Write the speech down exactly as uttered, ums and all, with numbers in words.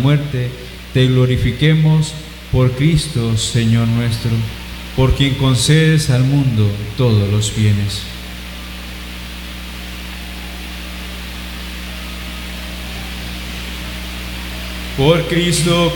muerte, te glorifiquemos por Cristo, Señor nuestro, por quien concedes al mundo todos los bienes. Por Cristo